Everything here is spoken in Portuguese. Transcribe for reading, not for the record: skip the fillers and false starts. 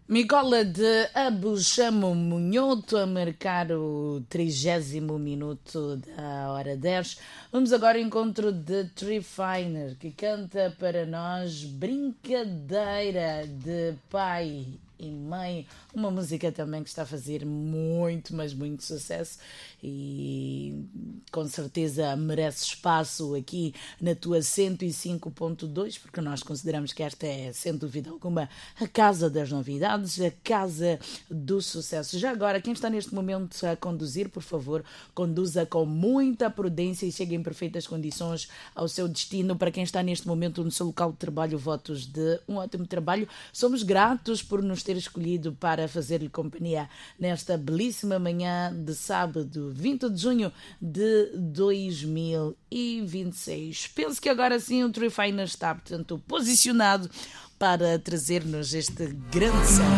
Micola de Abuchamo Munhoto a marcar o 30º minuto da hora 10. Vamos agora ao encontro de Tree Finer, que canta para nós Brincadeira de Pai e Mãe, uma música também que está a fazer muito, mas muito sucesso e com certeza merece espaço aqui na tua 105.2, porque nós consideramos que esta é, sem dúvida alguma, a casa das novidades, a casa do sucesso. Já agora, quem está neste momento a conduzir, por favor, conduza com muita prudência e chegue em perfeitas condições ao seu destino. Para quem está neste momento no seu local de trabalho, votos de um ótimo trabalho. Somos gratos por nos ter escolhido para fazer-lhe companhia nesta belíssima manhã de sábado, 20 de junho de 2026. Penso que agora sim o Tree Finer está, portanto, posicionado para trazer-nos este grande som.